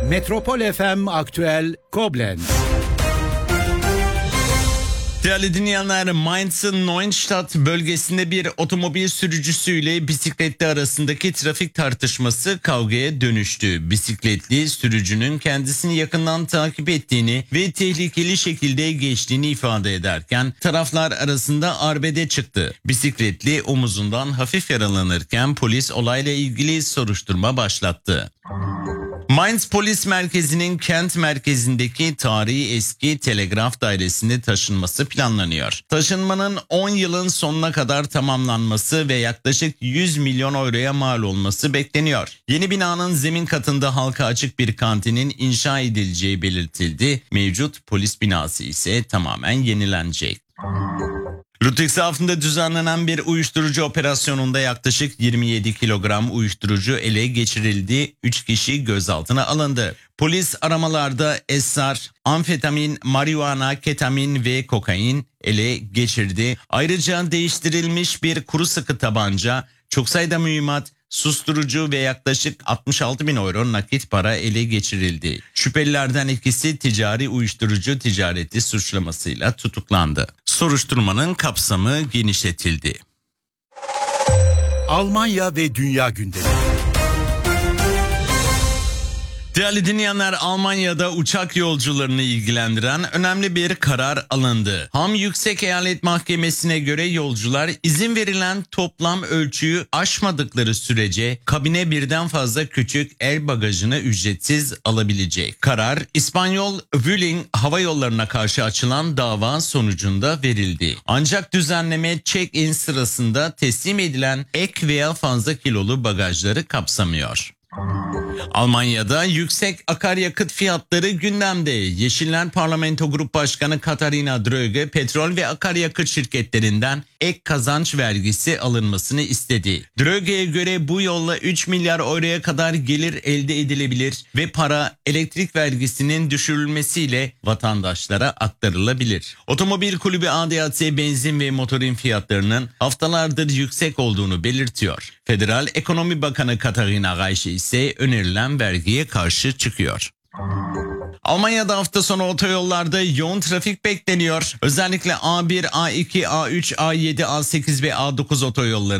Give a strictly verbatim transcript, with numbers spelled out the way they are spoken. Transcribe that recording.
Metropol F M Aktüel Koblenz. Değerli dinleyenler, Mainz'ın Neustadt bölgesinde bir otomobil sürücüsüyle bisikletli arasındaki trafik tartışması kavgaya dönüştü. Bisikletli sürücünün kendisini yakından takip ettiğini ve tehlikeli şekilde geçtiğini ifade ederken taraflar arasında arbede çıktı. Bisikletli omuzundan hafif yaralanırken polis olayla ilgili soruşturma başlattı. Mainz Polis Merkezi'nin kent merkezindeki tarihi eski telgraf dairesine taşınması planlanıyor. Taşınmanın on yılın sonuna kadar tamamlanması ve yaklaşık yüz milyon euroya mal olması bekleniyor. Yeni binanın zemin katında halka açık bir kantinin inşa edileceği belirtildi. Mevcut polis binası ise tamamen yenilenecek. Ludwigshafen düzenlenen bir uyuşturucu operasyonunda yaklaşık yirmi yedi kilogram uyuşturucu ele geçirildi. üç kişi gözaltına alındı. Polis aramalarda esrar, amfetamin, marihuana, ketamin ve kokain ele geçirdi. Ayrıca değiştirilmiş bir kuru sıkı tabanca, çok sayıda mühimmat, susturucu ve yaklaşık altmış altı bin euro nakit para ele geçirildi. Şüphelilerden ikisi ticari uyuşturucu ticareti suçlamasıyla tutuklandı. Soruşturmanın kapsamı genişletildi. Almanya ve Dünya Gündemi. Değerli dinleyenler, Almanya'da uçak yolcularını ilgilendiren önemli bir karar alındı. Ham Yüksek Eyalet Mahkemesi'ne göre yolcular izin verilen toplam ölçüyü aşmadıkları sürece kabine birden fazla küçük el bagajını ücretsiz alabilecek. Karar İspanyol Vueling Hava Yolları'na karşı açılan dava sonucunda verildi. Ancak düzenleme check-in sırasında teslim edilen ek veya fazla kilolu bagajları kapsamıyor. Almanya'da yüksek akaryakıt fiyatları gündemde. Yeşiller Parlamento Grup Başkanı Katharina Dröge petrol ve akaryakıt şirketlerinden ek kazanç vergisi alınmasını istedi. Dröge'ye göre bu yolla üç milyar euroya kadar gelir elde edilebilir ve para elektrik vergisinin düşürülmesiyle vatandaşlara aktarılabilir. Otomobil Kulübü A D A C benzin ve motorin fiyatlarının haftalardır yüksek olduğunu belirtiyor. Federal Ekonomi Bakanı Katharina Reiche ise önerilen vergiye karşı çıkıyor. Almanya'da hafta sonu otoyollarda yoğun trafik bekleniyor. Özellikle A bir, A iki, A üç, A yedi, A sekiz ve A dokuz otoyolları